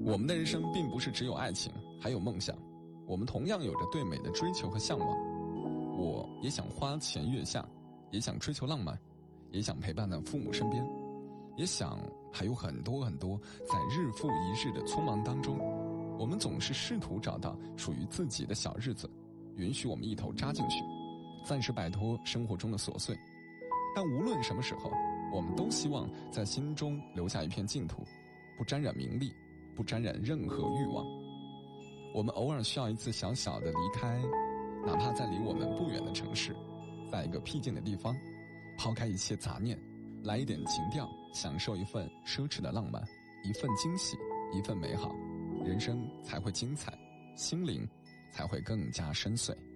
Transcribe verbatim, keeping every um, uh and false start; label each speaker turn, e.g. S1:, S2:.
S1: 我们的人生并不是只有爱情，还有梦想。我们同样有着对美的追求和向往。我也想花前月下，也想追求浪漫，也想陪伴在父母身边，也想还有很多很多。在日复一日的匆忙当中，我们总是试图找到属于自己的小日子，允许我们一头扎进去，暂时摆脱生活中的琐碎。但无论什么时候，我们都希望在心中留下一片净土，不沾染名利，不沾染任何欲望。我们偶尔需要一次小小的离开，哪怕在离我们不远的城市，在一个僻静的地方，抛开一切杂念，来一点情调，享受一份奢侈的浪漫，一份惊喜，一份美好，人生才会精彩，心灵才会更加深邃。